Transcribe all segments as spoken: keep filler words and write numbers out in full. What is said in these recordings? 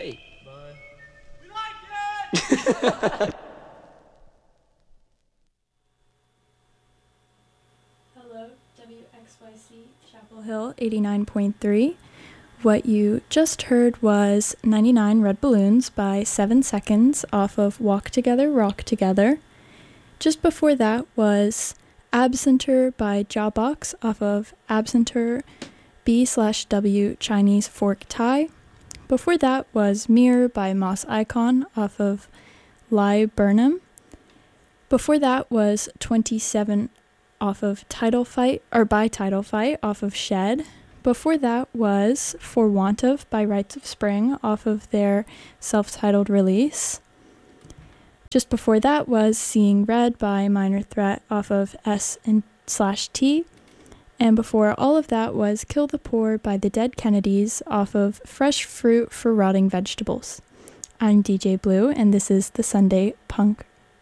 Great. Bye. Hello, W X Y C Chapel Hill eighty-nine point three. What you just heard was ninety-nine Red Balloons by seven seconds off of Walk Together, Rock Together. Just before that was Absenter by Jawbox off of Absenter B slash W Chinese Fork Thai. Before that was Mirror by Moss Icon off of Lie Burnham. Before that was twenty-seven off of Title Fight, or by Title Fight off of Shed. Before that was For Want Of by Rites of Spring off of their self-titled release. Just before that was Seeing Red by Minor Threat off of S and slash T. And before all of that was Kill the Poor by the Dead Kennedys off of Fresh Fruit for Rotting Vegetables. I'm D J Blue, and this is the Sunday Punk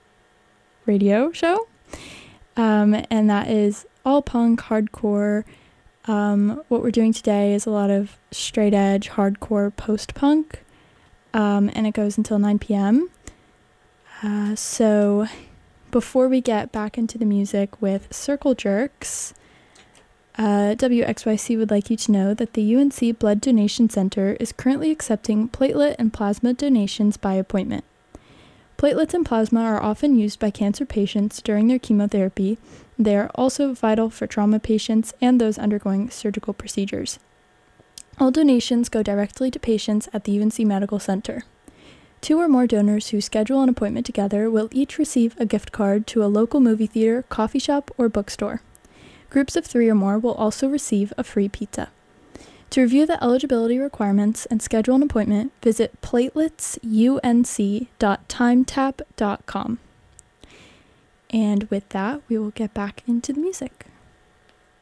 Radio Show. Um, and that is all punk, hardcore. Um, what we're doing today is a lot of straight edge, hardcore post-punk, um, and it goes until nine p.m. Uh, so before we get back into the music with Circle Jerks, uh, W X Y C would like you to know that the U N C Blood Donation Center is currently accepting platelet and plasma donations by appointment. Platelets and plasma are often used by cancer patients during their chemotherapy. They are also vital for trauma patients and those undergoing surgical procedures. All donations go directly to patients at the U N C Medical Center. Two or more donors who schedule an appointment together will each receive a gift card to a local movie theater, coffee shop, or bookstore. Groups of three or more will also receive a free pizza. To review the eligibility requirements and schedule an appointment, visit platelets U N C dot timetap dot com. And with that, we will get back into the music.